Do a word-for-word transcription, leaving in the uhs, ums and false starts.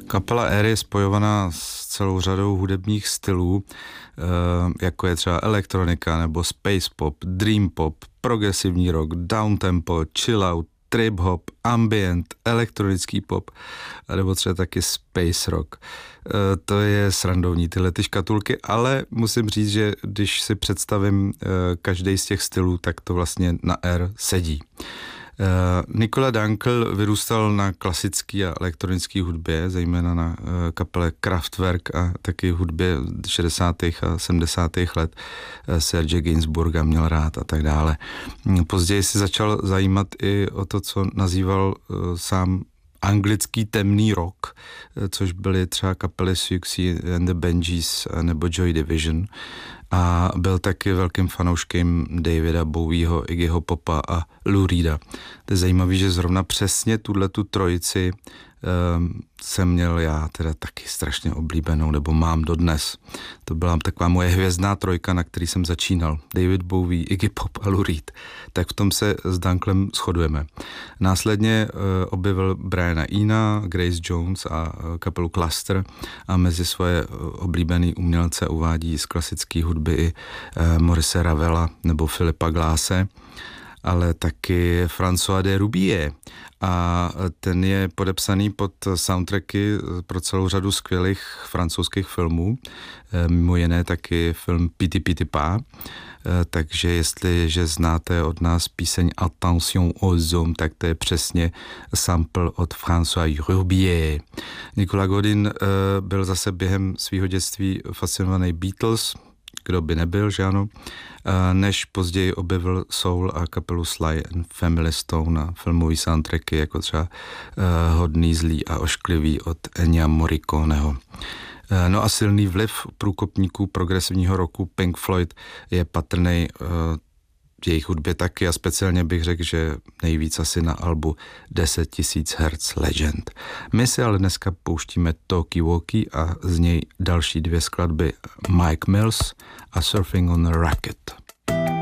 Kapela Air je spojovaná s celou řadou hudebních stylů, jako je třeba elektronika nebo space pop, dream pop, progresivní rock, downtempo, chill out, trip hop, ambient, elektronický pop, nebo třeba taky space rock. To je srandovní tyhle ty škatulky, ale musím říct, že když si představím každý z těch stylů, tak to vlastně na Air sedí. Nikola Dankl vyrůstal na klasické a elektronické hudbě, zejména na kapele Kraftwerk a taky hudbě šedesátých a sedmdesátých let. Serge Gainsbourga měl rád a tak dále. Později si začal zajímat i o to, co nazýval sám anglický temný rock, což byly třeba kapely Siouxsie and the Banshees nebo Joy Division. A byl taky velkým fanouškem Davida Bowieho, Iggyho Popa a Lou Reeda. To je zajímavé, že zrovna přesně tuhletu trojici um, jsem měl já teda taky strašně oblíbenou, nebo mám dodnes. To byla taková moje hvězdná trojka, na který jsem začínal. David Bowie, Iggy Pop a Lou Reed. Tak v tom se s Danklem shodujeme. Následně uh, objevil Briana Ena, Grace Jones a uh, kapelu Cluster a mezi svoje uh, oblíbený umělce uvádí z klasické hudby i uh, Maurice Ravela nebo Filipa Glasse, ale taky François de Rubier. A ten je podepsaný pod soundtracky pro celou řadu skvělých francouzských filmů, mimo jiné taky film Piti Piti Pa. Takže jestliže znáte od nás píseň Attention aux hommes, tak to je přesně sample od François Rubier. Nicolas Godin byl zase během svého dětství fascinovaný Beatles, kdo by nebyl, že ano, než později objevil soul a kapelu Sly and Family Stone a filmový soundtracky, jako třeba uh, Hodný, zlý a ošklivý od Ennio Morriconeho. Uh, no a silný vliv průkopníků progresivního roku Pink Floyd je patrný uh, jejich hudbě taky a speciálně bych řekl, že nejvíc asi na albu deset tisíc hertz Legend. My si ale dneska pouštíme Talkie Walkie a z něj další dvě skladby Mike Mills a Surfing on a Racket.